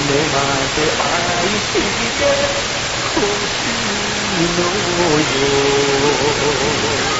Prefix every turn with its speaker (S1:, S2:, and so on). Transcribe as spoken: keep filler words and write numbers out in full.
S1: 夢まで愛しでほしいのよ